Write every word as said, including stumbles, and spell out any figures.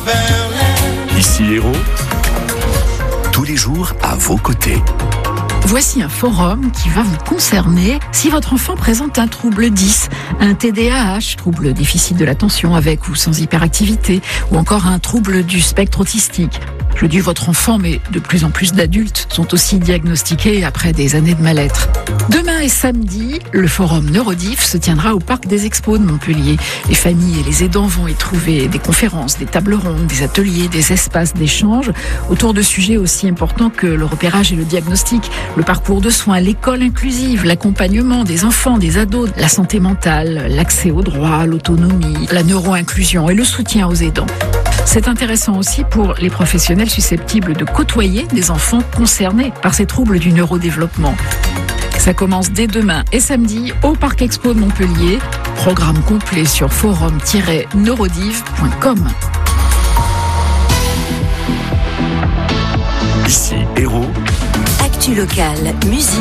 Ici Héros, tous les jours à vos côtés. Voici un forum qui va vous concerner si votre enfant présente un trouble dys, un T D A H, trouble déficit de l'attention avec ou sans hyperactivité, ou encore un trouble du spectre autistique. Je dis votre enfant, mais de plus en plus d'adultes sont aussi diagnostiqués après des années de mal-être. Demain et samedi, le forum Neurodif se tiendra au Parc des Expos de Montpellier. Les familles et les aidants vont y trouver des conférences, des tables rondes, des ateliers, des espaces d'échange autour de sujets aussi importants que le repérage et le diagnostic, le parcours de soins, l'école inclusive, l'accompagnement des enfants, des ados, la santé mentale, l'accès aux droits, l'autonomie, la neuro-inclusion et le soutien aux aidants. C'est intéressant aussi pour les professionnels susceptibles de côtoyer des enfants concernés par ces troubles du neurodéveloppement. Ça commence dès demain et samedi au Parc Expo de Montpellier. Programme complet sur forum tiret neurodiv point com. Ici Héros. Actu locale, musique.